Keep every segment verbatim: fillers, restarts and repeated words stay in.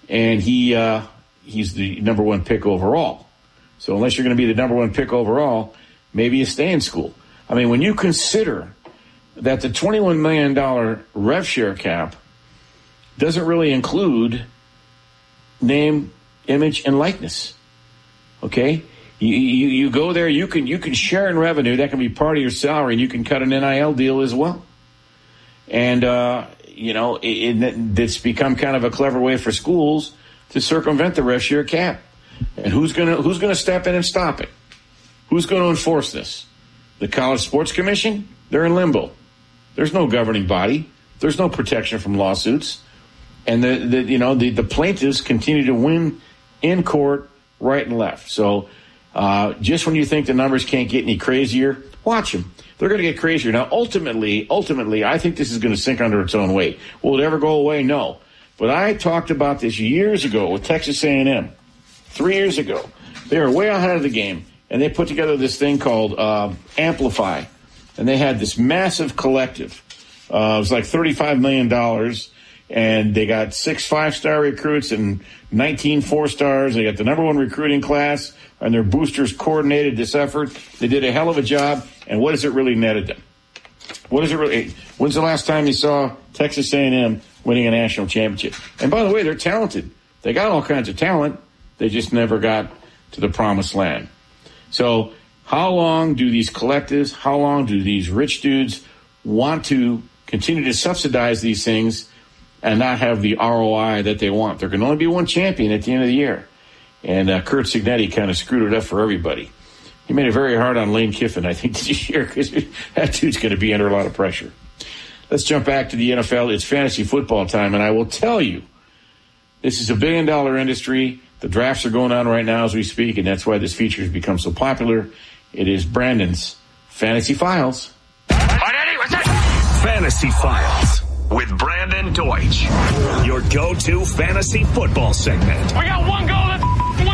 and he uh, he's the number one pick overall. So unless you're going to be the number one pick overall, maybe you stay in school. I mean, when you consider that the twenty-one million dollars rev share cap doesn't really include name, image, and likeness. Okay? You, you you go there, you can you can share in revenue. That can be part of your salary, and you can cut an N I L deal as well. And, uh, you know, it, it, it's become kind of a clever way for schools to circumvent the rev share cap. And who's gonna who's gonna step in and stop it? Who's going to enforce this? The College Sports Commission? They're in limbo. There's no governing body. There's no protection from lawsuits. And the, the you know the, the plaintiffs continue to win in court right and left. So uh, just when you think the numbers can't get any crazier, watch them. They're going to get crazier. Now, ultimately, ultimately, I think this is going to sink under its own weight. Will it ever go away? No. But I talked about this years ago with Texas A and M. Three years ago. They were way ahead of the game, and they put together this thing called uh, Amplify. And they had this massive collective. Uh, it was like thirty-five million dollars, and they got six five-star recruits and nineteen four-stars. They got the number one recruiting class, and their boosters coordinated this effort. They did a hell of a job, and what has it really netted them? What is it really? When's the last time you saw Texas A and M winning a national championship? And by the way, they're talented. They got all kinds of talent. They just never got to the promised land. So how long do these collectives, how long do these rich dudes want to continue to subsidize these things and not have the R O I that they want? There can only be one champion at the end of the year. And uh, Curt Cignetti kind of screwed it up for everybody. He made it very hard on Lane Kiffin, I think, this year, because that dude's going to be under a lot of pressure. Let's jump back to the N F L. It's fantasy football time, and I will tell you, this is a billion-dollar industry. The drafts are going on right now as we speak, and that's why this feature has become so popular. It is Brandon's Fantasy Files. Fantasy Files with Brandon Deutsch, your go-to fantasy football segment. We got one goal, let's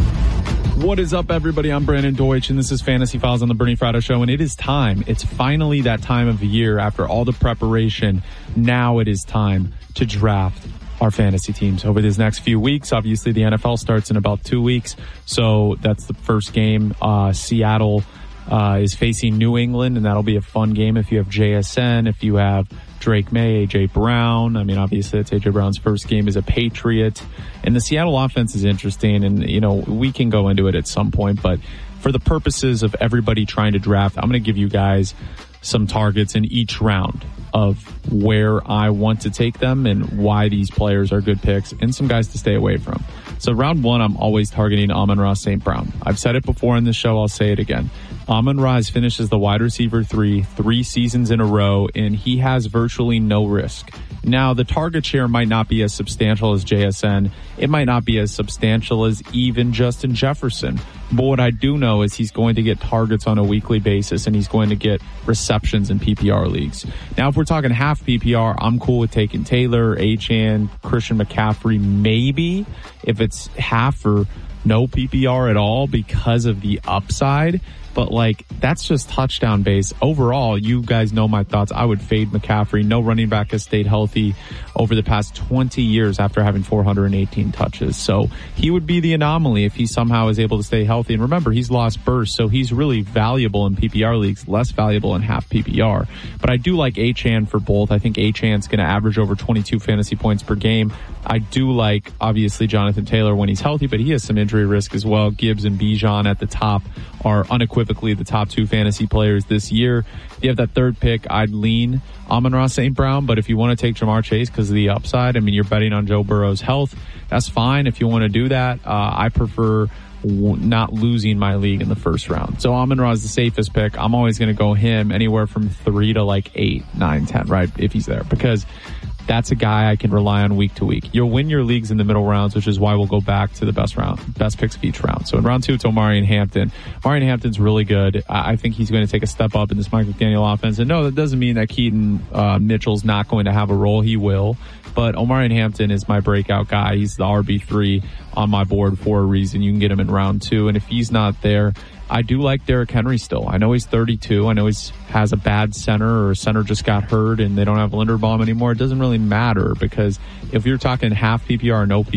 win. What is up, everybody? I'm Brandon Deutsch, and this is Fantasy Files on the Bernie Fratto Show, and it is time. It's finally that time of the year after all the preparation. Now it is time to draft our fantasy teams over these next few weeks. Obviously, the N F L starts in about two weeks, so that's the first game. Uh, Seattle uh, is facing New England, and that'll be a fun game if you have J S N, if you have Drake May, A J Brown. I mean, obviously, it's A J Brown's first game as a Patriot. And the Seattle offense is interesting, and, you know, we can go into it at some point, but for the purposes of everybody trying to draft, I'm going to give you guys some targets in each round of where I want to take them and why these players are good picks and some guys to stay away from. So round one, I'm always targeting Amon-Ra Saint Brown. I've said it before in this show. I'll say it again. Amon-Ra has finished as the wide receiver three, three seasons in a row, and he has virtually no risk. Now, the target share might not be as substantial as J S N. It might not be as substantial as even Justin Jefferson. But what I do know is he's going to get targets on a weekly basis, and he's going to get receptions in P P R leagues. Now, if we're talking half P P R, I'm cool with taking Taylor, Achane, Christian McCaffrey, maybe if it's half or no P P R at all because of the upside. But, like, that's just touchdown base. Overall, you guys know my thoughts. I would fade McCaffrey. No running back has stayed healthy over the past twenty years after having four hundred eighteen touches. So he would be the anomaly if he somehow is able to stay healthy. And remember, he's lost burst, so he's really valuable in P P R leagues, less valuable in half P P R. But I do like Achane for both. I think Achane's going to average over twenty-two fantasy points per game. I do like, obviously, Jonathan Taylor when he's healthy, but he has some injury risk as well. Gibbs and Bijan at the top are unequivocally the top two fantasy players this year. If you have that third pick, I'd lean Amon-Ra Saint Brown, but if you want to take Jamar Chase because of the upside, I mean, you're betting on Joe Burrow's health, that's fine. If you want to do that, uh, I prefer w- not losing my league in the first round. So Amon-Ra is the safest pick. I'm always going to go him anywhere from three to like eight, nine, ten, right, if he's there, because that's a guy I can rely on week to week. You'll win your leagues in the middle rounds, which is why we'll go back to the best round, best picks of each round. So in round two, it's Omarion Hampton. Omarion Hampton's really good. I think he's going to take a step up in this Mike McDaniel offense. And no, that doesn't mean that Keaton uh, Mitchell's not going to have a role. He will. But Omarion Hampton is my breakout guy. He's the R B three on my board for a reason. You can get him in round two. And if he's not there, I do like Derrick Henry still. I know he's thirty-two. I know he has a bad center, or a center just got hurt and they don't have Linderbaum anymore. It doesn't really matter, because if you're talking half P P R or no P P R,